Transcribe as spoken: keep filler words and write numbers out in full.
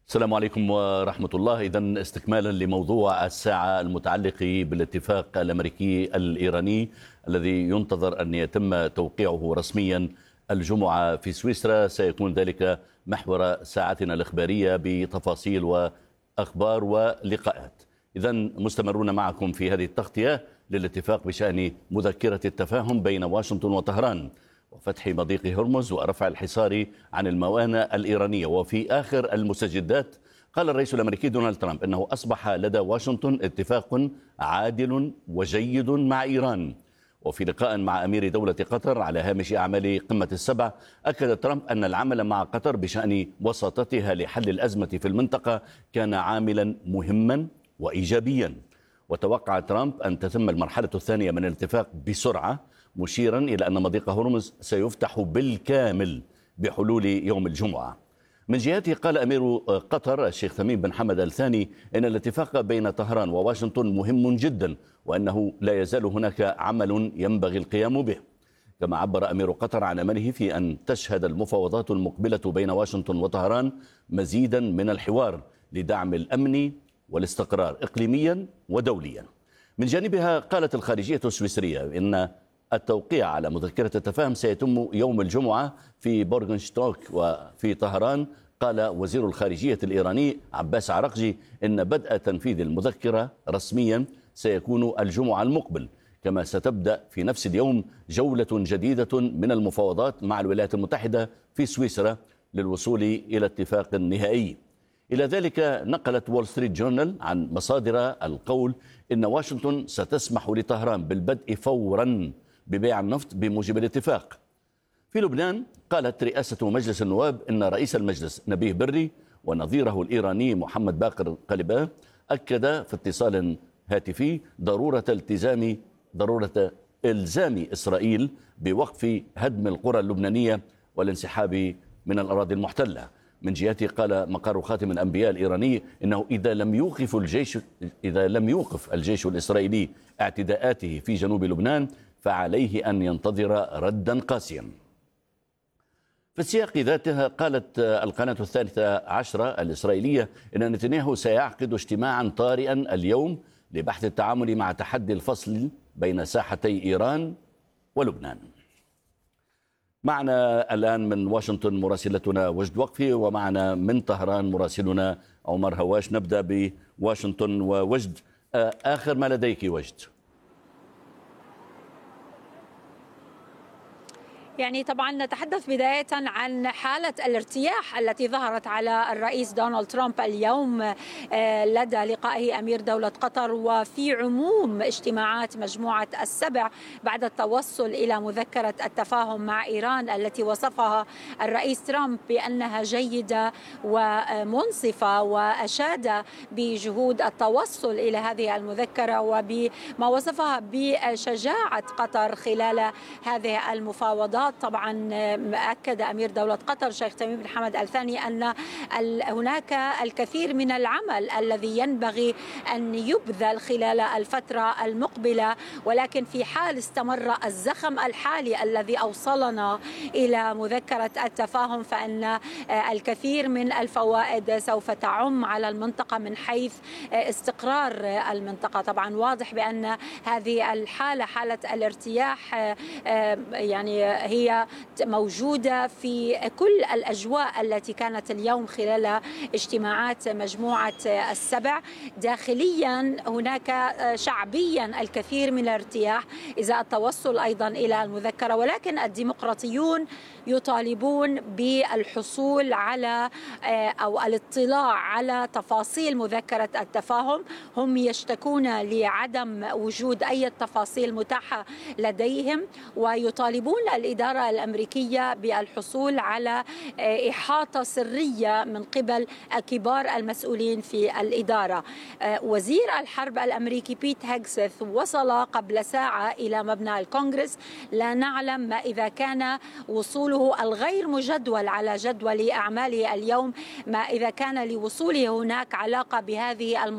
السلام عليكم ورحمة الله. إذن استكمالا لموضوع الساعة المتعلق بالاتفاق الأمريكي الإيراني الذي ينتظر أن يتم توقيعه رسميا الجمعة في سويسرا، سيكون ذلك محور ساعتنا الإخبارية بتفاصيل وأخبار ولقاءات. إذن مستمرون معكم في هذه التغطية للاتفاق بشأن مذكرة التفاهم بين واشنطن وطهران وفتح مضيق هرمز ورفع الحصار عن الموانئ الإيرانية. وفي آخر المستجدات قال الرئيس الأمريكي دونالد ترامب أنه أصبح لدى واشنطن اتفاق عادل وجيد مع إيران. وفي لقاء مع أمير دولة قطر على هامش أعمال قمة السبع، أكد ترامب أن العمل مع قطر بشأن وساطتها لحل الأزمة في المنطقة كان عاملا مهما وإيجابيا. وتوقع ترامب أن تتم المرحلة الثانية من الاتفاق بسرعة، مشيرا إلى أن مضيق هرمز سيفتح بالكامل بحلول يوم الجمعة. من جهته قال أمير قطر الشيخ تميم بن حمد آل ثاني إن الاتفاق بين طهران وواشنطن مهم جدا، وأنه لا يزال هناك عمل ينبغي القيام به. كما عبر أمير قطر عن أمله في أن تشهد المفاوضات المقبلة بين واشنطن وطهران مزيدا من الحوار لدعم الأمن والاستقرار إقليميا ودوليا. من جانبها قالت الخارجية السويسرية إن التوقيع على مذكرة التفاهم سيتم يوم الجمعة في بورغنشتوك وفي طهران. قال وزير الخارجية الإيراني عباس عرقجي إن بدء تنفيذ المذكرة رسميا سيكون الجمعة المقبل، كما ستبدأ في نفس اليوم جولة جديدة من المفاوضات مع الولايات المتحدة في سويسرا للوصول إلى اتفاق نهائي. إلى ذلك نقلت وول ستريت جورنال عن مصادر القول إن واشنطن ستسمح لطهران بالبدء فورا ببيع النفط بموجب الاتفاق. في لبنان قالت رئاسة مجلس النواب إن رئيس المجلس نبيه بري ونظيره الإيراني محمد باقر قلباف أكد في اتصال هاتفي ضرورة التزام ضرورة إلزام إسرائيل بوقف هدم القرى اللبنانية والانسحاب من الأراضي المحتلة. من جهته قال مقر خاتم الأنبياء الإيراني إنه إذا لم يوقف الجيش إذا لم يوقف الجيش الإسرائيلي اعتداءاته في جنوب لبنان فعليه أن ينتظر ردا قاسيا. في السياق ذاته قالت القناة الثالثة عشرة الإسرائيلية إن نتنياهو سيعقد اجتماعا طارئا اليوم لبحث التعامل مع تحدي الفصل بين ساحتي إيران ولبنان. معنا الآن من واشنطن مراسلتنا وجد وقفي، ومعنا من طهران مراسلنا عمر هواش. نبدأ بواشنطن ووجد. آخر ما لديك وجد؟ يعني طبعا نتحدث بداية عن حالة الارتياح التي ظهرت على الرئيس دونالد ترامب اليوم لدى لقائه أمير دولة قطر، وفي عموم اجتماعات مجموعة السبع بعد التوصل إلى مذكرة التفاهم مع إيران التي وصفها الرئيس ترامب بأنها جيدة ومنصفة، وأشاد بجهود التوصل إلى هذه المذكرة وبما وصفها بشجاعة قطر خلال هذه المفاوضات. طبعا أكد أمير دولة قطر الشيخ تميم بن حمد آل ثاني أن هناك الكثير من العمل الذي ينبغي أن يبذل خلال الفترة المقبلة، ولكن في حال استمر الزخم الحالي الذي أوصلنا إلى مذكرة التفاهم فإن الكثير من الفوائد سوف تعم على المنطقة من حيث استقرار المنطقة. طبعا واضح بأن هذه الحالة حالة الارتياح يعني هي موجودة في كل الأجواء التي كانت اليوم خلال اجتماعات مجموعة السبع. داخليا هناك شعبيا الكثير من الارتياح إذا التوصل أيضا إلى المذكرة، ولكن الديمقراطيون يطالبون بالحصول على أو الاطلاع على تفاصيل مذكرة التفاهم. هم يشتكون لعدم وجود أي تفاصيل متاحة لديهم، ويطالبون الإدارة الأمريكية بالحصول على إحاطة سرية من قبل كبار المسؤولين في الإدارة. وزير الحرب الأمريكي بيت هيجسث وصل قبل ساعة إلى مبنى الكونغرس. لا نعلم ما إذا كان وصوله الغير مجدول على جدول أعماله اليوم، ما إذا كان لوصوله هناك علاقة بهذه